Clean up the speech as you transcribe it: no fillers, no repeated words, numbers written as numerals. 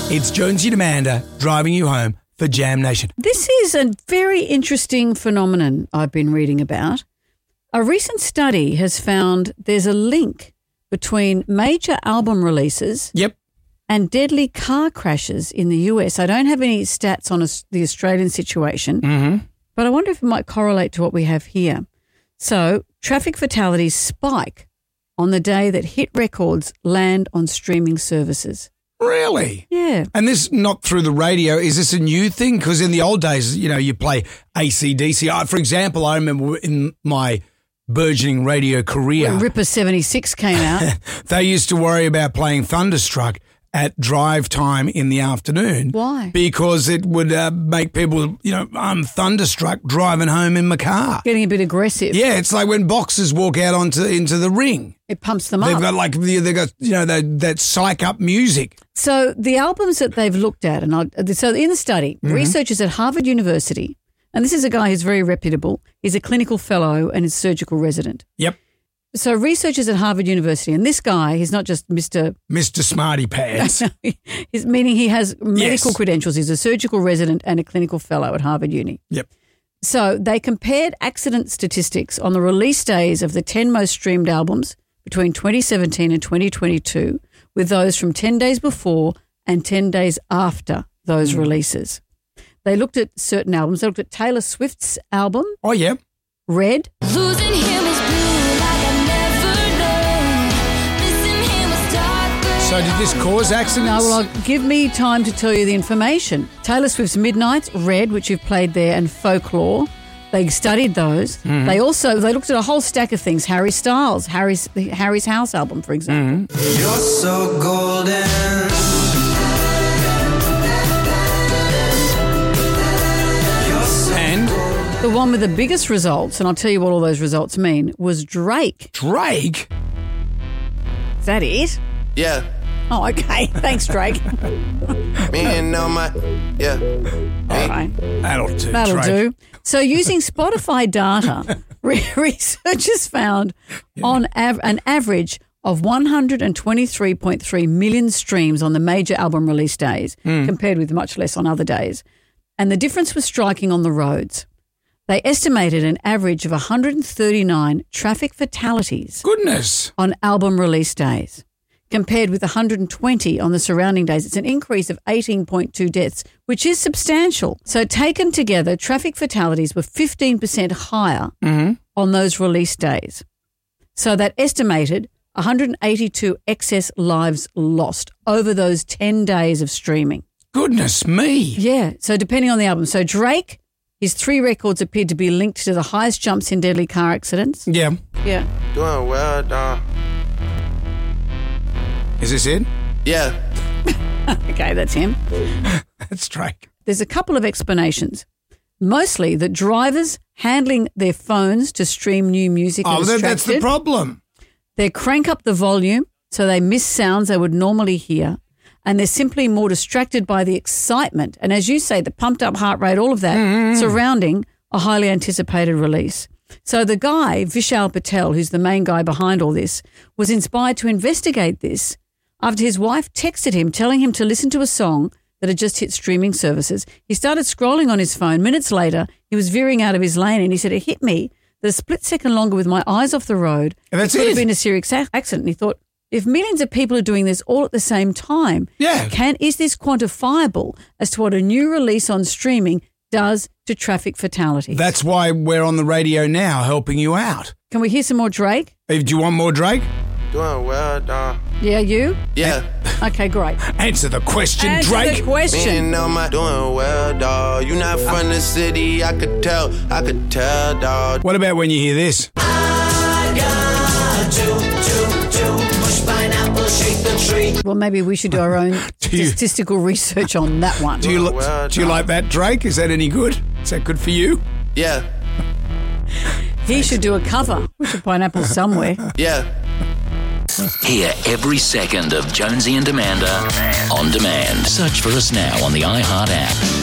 It's Jonesy and Amanda driving you home for Jam Nation. This is a very interesting phenomenon I've been reading about. A recent study has found there's a link between major album releases and deadly car crashes in the US. I don't have any stats on the Australian situation, but I wonder if it might correlate to what we have here. So traffic fatalities spike on the day that hit records land on streaming services. Really? Yeah. And this not through the radio. Is this a new thing? Because in the old days, you play AC/DC. For example, I remember in my burgeoning radio career, when Ripper 76 came out. They used to worry about playing Thunderstruck at drive time in the afternoon. Why? Because it would make people, I'm thunderstruck driving home in my car. Getting a bit aggressive. Yeah, it's like when boxers walk out into the ring. It pumps them up. They've got that psych up music. So the albums that they've looked at, so in the study, researchers at Harvard University, and this is a guy who's very reputable. He's a clinical fellow and is surgical resident. Yep. So researchers at Harvard University, and this guy, he's not just Mr. Smarty Pants. Meaning he has medical credentials. He's a surgical resident and a clinical fellow at Harvard Uni. Yep. So they compared accident statistics on the release days of the 10 most streamed albums between 2017 and 2022 with those from 10 days before and 10 days after those releases. They looked at certain albums. They looked at Taylor Swift's album. Oh, yeah. Red. Losing him is blue like I never known. Missing him was darker. So did this cause accidents? No, well, give me time to tell you the information. Taylor Swift's Midnights, Red, which you've played there, and Folklore. They studied those. They looked at a whole stack of things. Harry Styles, Harry's House album, for example. You're so golden. And The one with the biggest results, and I'll tell you what all those results mean, was Drake. Drake? Is that it? Yeah. Oh, okay. Thanks, Drake. Me and my, yeah. All right. That'll do. That'll Drake. do. So using Spotify data, researchers found on an average of 123.3 million streams on the major album release days, compared with much less on other days. And the difference was striking on the roads. They estimated an average of 139 traffic fatalities Goodness. on album release days, compared with 120 on the surrounding days. It's an increase of 18.2 deaths, which is substantial. So taken together, traffic fatalities were 15% higher on those release days. So that estimated 182 excess lives lost over those 10 days of streaming. Goodness me. Yeah, so depending on the album. So Drake, his 3 records appeared to be linked to the highest jumps in deadly car accidents. Yeah. Yeah. Doing well, dog. Is this it? Yeah. Okay, that's him. That's Drake. There's a couple of explanations. Mostly that drivers handling their phones to stream new music are distracted. That's the problem. They crank up the volume so they miss sounds they would normally hear, and they're simply more distracted by the excitement. And as you say, the pumped up heart rate, all of that surrounding a highly anticipated release. So the guy, Vishal Patel, who's the main guy behind all this, was inspired to investigate this after his wife texted him telling him to listen to a song that had just hit streaming services. He started scrolling on his phone. Minutes later, he was veering out of his lane and he said, it hit me that a split second longer with my eyes off the road, And that's it could it. have been a serious accident. And he thought, if millions of people are doing this all at the same time, is this quantifiable as to what a new release on streaming does to traffic fatality? That's why we're on the radio now helping you out. Can we hear some more Drake? Do you want more Drake? Doing well, dog. Yeah, you? Yeah. Okay, great. Answer the question, Answer Drake. the Me question. and my doing well, dog. You not from the city, I could tell, dog. What about when you hear this? Well, maybe we should do our own statistical research on that one. Do you like that, Drake? Is that any good? Is that good for you? Yeah. He should do a cover with the pineapple somewhere. Yeah. Hear every second of Jonesy and Amanda on demand. Search for us now on the iHeart app.